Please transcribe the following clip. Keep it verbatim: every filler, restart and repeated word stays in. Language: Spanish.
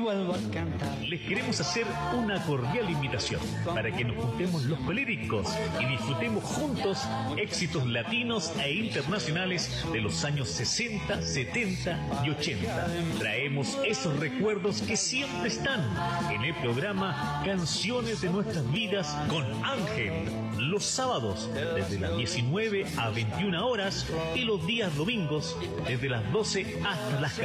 vuelvo a cantar. Les queremos hacer una cordial invitación para que nos juntemos los colíricos y disfrutemos juntos éxitos latinos e internacionales de los años sesenta, setenta y ochenta. Traemos esos recuerdos que siempre están en el programa Canciones de Nuestras Vidas con Ángel, los sábados desde las diecinueve a veintiuna horas y los días domingos desde las doce hasta las